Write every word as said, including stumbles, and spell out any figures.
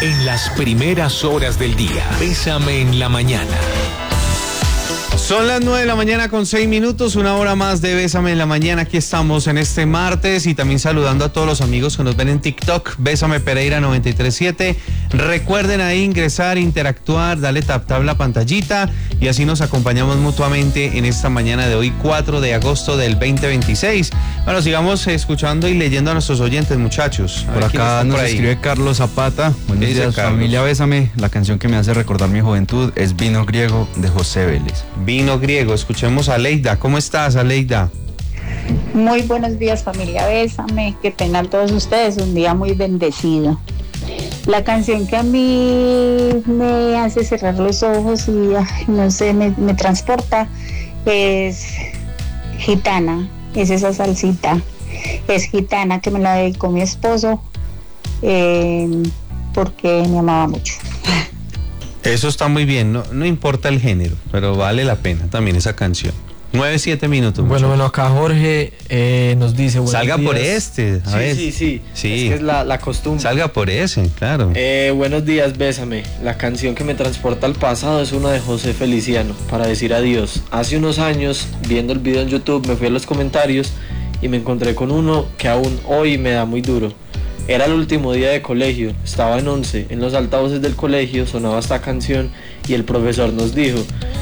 En las primeras horas del día, Bésame en la mañana. Son las nueve de la mañana con seis minutos, una hora más de Bésame en la mañana. Aquí estamos en este martes y también saludando a todos los amigos que nos ven en TikTok, Bésame Pereira noventa y tres siete. Recuerden ahí ingresar, interactuar, darle tap tap la pantallita y así nos acompañamos mutuamente en esta mañana de hoy, cuatro de agosto del veinte veintiséis. Bueno, sigamos escuchando y leyendo a nuestros oyentes, muchachos. Por acá nos por escribe Carlos Zapata. Buenos días, Carlos. Familia Bésame. La canción que me hace recordar mi juventud es Vino Griego de José Vélez. Vino Griego. Escuchemos a Aleida. ¿Cómo estás, Aleida? Muy buenos días, familia Bésame. Que tengan todos ustedes un día muy bendecido. La canción que a mí me hace cerrar los ojos y ay, no sé, me, me transporta es Gitana. Es esa salsita. Es Gitana, que me la dedicó mi esposo eh, porque me amaba mucho. Eso está muy bien, no, no importa el género, pero vale la pena también esa canción. Nueve, siete minutos. Bueno, bueno, acá Jorge eh, nos dice... Salga días. por este, a sí, ver. Sí, sí, sí. Es que es la, la costumbre. Salga por ese, claro. Eh, buenos días, Bésame. La canción que me transporta al pasado es una de José Feliciano, para decir adiós. Hace unos años, viendo el video en YouTube, me fui a los comentarios y me encontré con uno que aún hoy me da muy duro. Era el último día de colegio, estaba en once, en los altavoces del colegio sonaba esta canción y el profesor nos dijo: